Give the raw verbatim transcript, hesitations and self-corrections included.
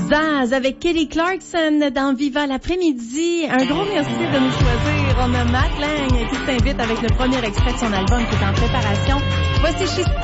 Zaz avec Kelly Clarkson dans Viva l'après-midi. Un gros merci de nous choisir. On a Matt Lang qui t'invite avec le premier extrait de son album qui est en préparation. Voici chez